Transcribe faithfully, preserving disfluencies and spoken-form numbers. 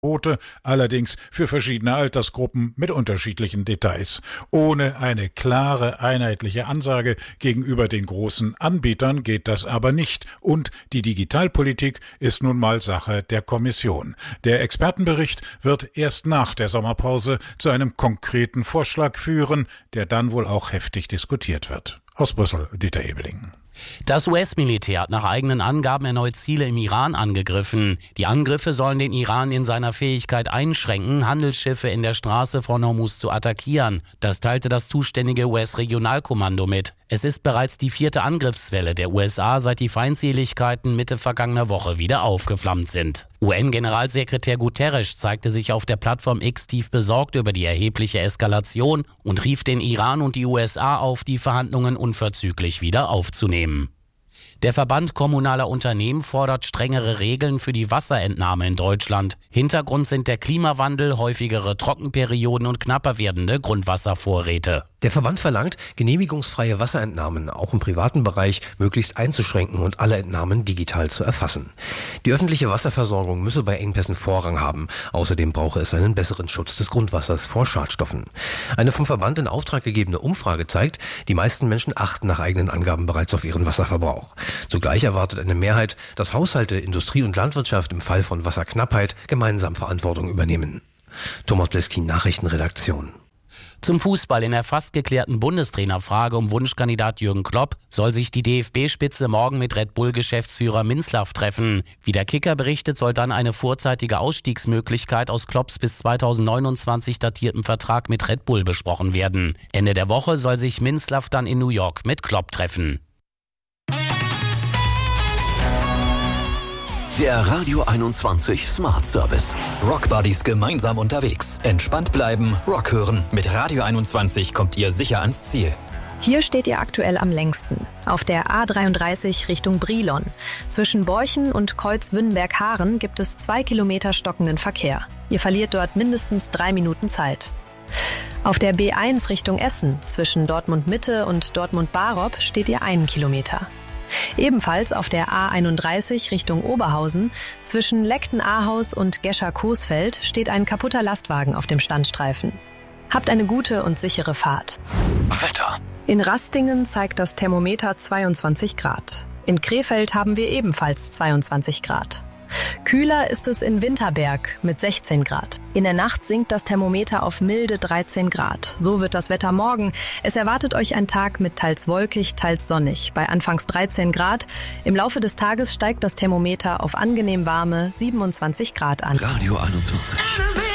Quote, allerdings für verschiedene Altersgruppen mit unterschiedlichen Details. Ohne eine klare, einheitliche Ansage gegenüber den großen Anbietern geht das aber nicht. Und die Digitalpolitik ist nun mal Sache der Kommission. Der Expertenbericht wird erst nach der Sommerpause zu einem konkreten Vorschlag führen, der dann wohl auch heftig diskutiert wird. Aus Brüssel, Dieter Ebeling. Das U S-Militär hat nach eigenen Angaben erneut Ziele im Iran angegriffen. Die Angriffe sollen den Iran in seiner Fähigkeit einschränken, Handelsschiffe in der Straße von Hormuz zu attackieren. Das teilte das zuständige U S-Regionalkommando mit. Es ist bereits die vierte Angriffswelle der U S A, seit die Feindseligkeiten Mitte vergangener Woche wieder aufgeflammt sind. U N-Generalsekretär Guterres zeigte sich auf der Plattform X tief besorgt über die erhebliche Eskalation und rief den Iran und die U S A auf, die Verhandlungen unverzüglich wieder aufzunehmen. Der Verband kommunaler Unternehmen fordert strengere Regeln für die Wasserentnahme in Deutschland. Hintergrund sind der Klimawandel, häufigere Trockenperioden und knapper werdende Grundwasservorräte. Der Verband verlangt, genehmigungsfreie Wasserentnahmen auch im privaten Bereich möglichst einzuschränken und alle Entnahmen digital zu erfassen. Die öffentliche Wasserversorgung müsse bei Engpässen Vorrang haben. Außerdem brauche es einen besseren Schutz des Grundwassers vor Schadstoffen. Eine vom Verband in Auftrag gegebene Umfrage zeigt, die meisten Menschen achten nach eigenen Angaben bereits auf ihren Wasserverbrauch. Zugleich erwartet eine Mehrheit, dass Haushalte, Industrie und Landwirtschaft im Fall von Wasserknappheit gemeinsam Verantwortung übernehmen. Thomas Bleskin, Nachrichtenredaktion. Zum Fußball: In der fast geklärten Bundestrainerfrage um Wunschkandidat Jürgen Klopp soll sich die D F B-Spitze morgen mit Red Bull-Geschäftsführer Minzlaff treffen. Wie der Kicker berichtet, soll dann eine vorzeitige Ausstiegsmöglichkeit aus Klopps bis zweitausendneunundzwanzig datierten Vertrag mit Red Bull besprochen werden. Ende der Woche soll sich Minzlaff dann in New York mit Klopp treffen. Der Radio einundzwanzig Smart Service. Rockbuddies gemeinsam unterwegs. Entspannt bleiben, Rock hören. Mit Radio einundzwanzig kommt ihr sicher ans Ziel. Hier steht ihr aktuell am längsten. Auf der A dreiunddreißig Richtung Brilon. Zwischen Borchen und Kreuz-Wünnenberg-Haaren gibt es zwei Kilometer stockenden Verkehr. Ihr verliert dort mindestens drei Minuten Zeit. Auf der B eins Richtung Essen. Zwischen Dortmund-Mitte und Dortmund-Barop steht ihr einen Kilometer. Ebenfalls auf der A einunddreißig Richtung Oberhausen, zwischen Leckten-Ahaus und Gescher-Coesfeld steht ein kaputter Lastwagen auf dem Standstreifen. Habt eine gute und sichere Fahrt. Wetter. In Rastingen zeigt das Thermometer zweiundzwanzig Grad. In Krefeld haben wir ebenfalls zweiundzwanzig Grad. Kühler ist es in Winterberg mit sechzehn Grad. In der Nacht sinkt das Thermometer auf milde dreizehn Grad. So wird das Wetter morgen. Es erwartet euch ein Tag mit teils wolkig, teils sonnig. Bei anfangs dreizehn Grad. Im Laufe des Tages steigt das Thermometer auf angenehm warme siebenundzwanzig Grad an. Radio einundzwanzig.